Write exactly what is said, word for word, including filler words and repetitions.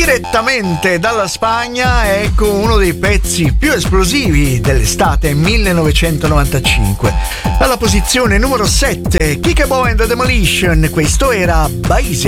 Direttamente dalla Spagna, ecco uno dei pezzi più esplosivi dell'estate millenovecentonovantacinque. Alla posizione numero sette, Kikebo and the Demolition, questo era Basic.